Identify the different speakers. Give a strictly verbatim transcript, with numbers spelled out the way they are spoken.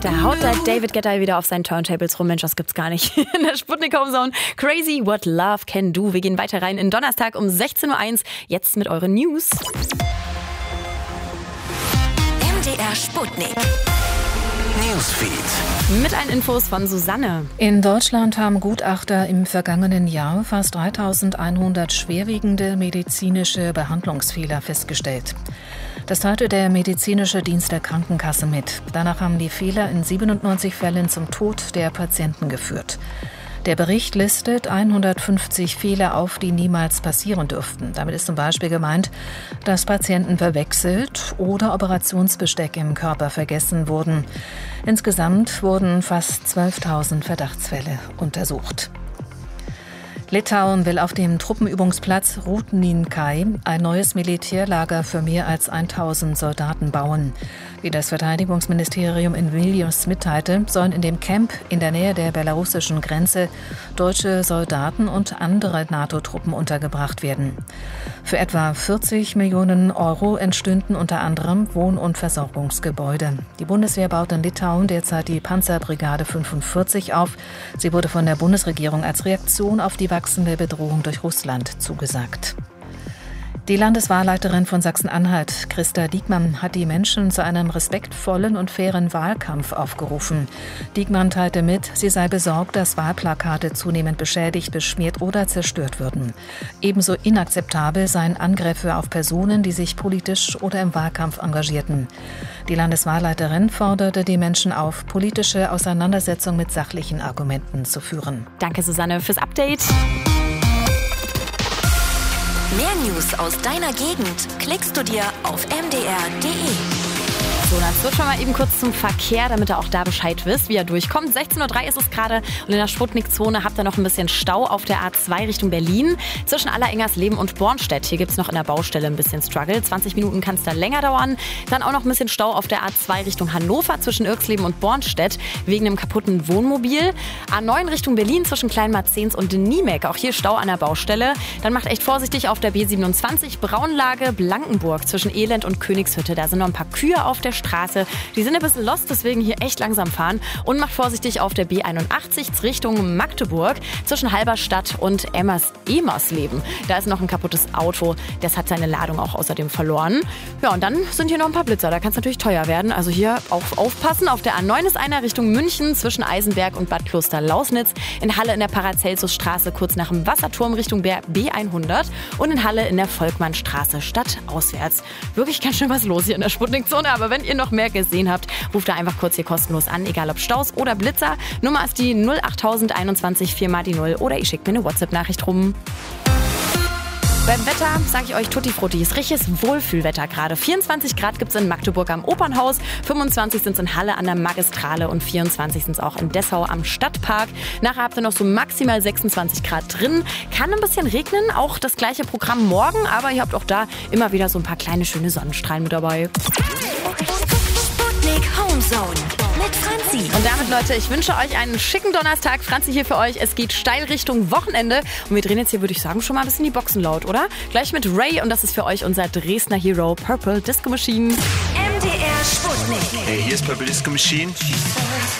Speaker 1: Da haut der David Guetta wieder auf seinen Turntables rum. Mensch, das gibt's gar nicht. In der Sputnik Homezone. Crazy What Love Can Do. Wir gehen weiter rein in Donnerstag um sechzehn Uhr eins. Jetzt mit euren News.
Speaker 2: M D R Sputnik.
Speaker 3: Newsfeed.
Speaker 1: Mit allen Infos von Susanne.
Speaker 4: In Deutschland haben Gutachter im vergangenen Jahr fast dreitausendeinhundert schwerwiegende medizinische Behandlungsfehler festgestellt. Das teilte der medizinische Dienst der Krankenkasse mit. Danach haben die Fehler in siebenundneunzig Fällen zum Tod der Patienten geführt. Der Bericht listet hundertfünfzig Fehler auf, die niemals passieren dürften. Damit ist zum Beispiel gemeint, dass Patienten verwechselt oder Operationsbesteck im Körper vergessen wurden. Insgesamt wurden fast zwölftausend Verdachtsfälle untersucht. Litauen will auf dem Truppenübungsplatz Rudninkai ein neues Militärlager für mehr als tausend Soldaten bauen. Wie das Verteidigungsministerium in Vilnius mitteilte, sollen in dem Camp in der Nähe der belarussischen Grenze deutsche Soldaten und andere NATO-Truppen untergebracht werden. Für etwa vierzig Millionen Euro entstünden unter anderem Wohn- und Versorgungsgebäude. Die Bundeswehr baut in Litauen derzeit die Panzerbrigade fünfundvierzig auf. Sie wurde von der Bundesregierung als Reaktion auf die wachsende Bedrohung durch Russland zugesagt. Die Landeswahlleiterin von Sachsen-Anhalt, Christa Diekmann, hat die Menschen zu einem respektvollen und fairen Wahlkampf aufgerufen. Diekmann teilte mit, sie sei besorgt, dass Wahlplakate zunehmend beschädigt, beschmiert oder zerstört würden. Ebenso inakzeptabel seien Angriffe auf Personen, die sich politisch oder im Wahlkampf engagierten. Die Landeswahlleiterin forderte die Menschen auf, politische Auseinandersetzungen mit sachlichen Argumenten zu führen.
Speaker 1: Danke, Susanne, fürs Update.
Speaker 2: Mehr News aus deiner Gegend klickst du dir auf m d r punkt d e.
Speaker 1: So, dann wird schon mal eben kurz zum Verkehr, damit ihr auch da Bescheid wisst, wie er durchkommt. sechzehn Uhr drei ist es gerade und in der Sputnik-Zone habt ihr noch ein bisschen Stau auf der A zwei Richtung Berlin. Zwischen Allerengersleben und Bornstedt. Hier gibt es noch in der Baustelle ein bisschen Struggle. zwanzig Minuten kann es da länger dauern. Dann auch noch ein bisschen Stau auf der A zwei Richtung Hannover zwischen Irksleben und Bornstedt wegen einem kaputten Wohnmobil. A neun Richtung Berlin zwischen Kleinmarzens und Niemek. Auch hier Stau an der Baustelle. Dann macht echt vorsichtig auf der B siebenundzwanzig Braunlage Blankenburg zwischen Elend und Königshütte. Da sind noch ein paar Kühe auf der Straße. Die sind ein bisschen lost, deswegen hier echt langsam fahren. Und macht vorsichtig auf der B einundachtzig Richtung Magdeburg zwischen Halberstadt und Emmers, Emersleben. Da ist noch ein kaputtes Auto. Das hat seine Ladung auch außerdem verloren. Ja, und dann sind hier noch ein paar Blitzer. Da kann es natürlich teuer werden. Also hier auch aufpassen. Auf der A neun ist einer Richtung München zwischen Eisenberg und Bad Kloster-Lausnitz. In Halle in der Paracelsusstraße kurz nach dem Wasserturm Richtung B hundert. Und in Halle in der Volkmannstraße stadtauswärts. Wirklich ganz schön was los hier in der Sputnik-Zone. Aber wenn ihr noch mehr gesehen habt, ruft da einfach kurz hier kostenlos an, egal ob Staus oder Blitzer. Nummer ist die null acht null null einundzwanzig vier mal die null oder ihr schickt mir eine WhatsApp-Nachricht rum. Beim Wetter sage ich euch Tutti Frutti, ist richtiges Wohlfühlwetter gerade. vierundzwanzig Grad gibt es in Magdeburg am Opernhaus, fünfundzwanzig sind es in Halle an der Magistrale und vierundzwanzig sind es auch in Dessau am Stadtpark. Nachher habt ihr noch so maximal sechsundzwanzig Grad drin. Kann ein bisschen regnen, auch das gleiche Programm morgen, aber ihr habt auch da immer wieder so ein paar kleine schöne Sonnenstrahlen mit dabei.
Speaker 2: Sputnik Homezone mit Franzi.
Speaker 1: Und damit, Leute, ich wünsche euch einen schicken Donnerstag. Franzi hier für euch. Es geht steil Richtung Wochenende. Und wir drehen jetzt hier, würde ich sagen, schon mal ein bisschen die Boxen laut, oder? Gleich mit Ray und das ist für euch unser Dresdner Hero Purple Disco Machine.
Speaker 2: M D R Sputnik.
Speaker 3: Hey, hier ist Purple Disco Machine.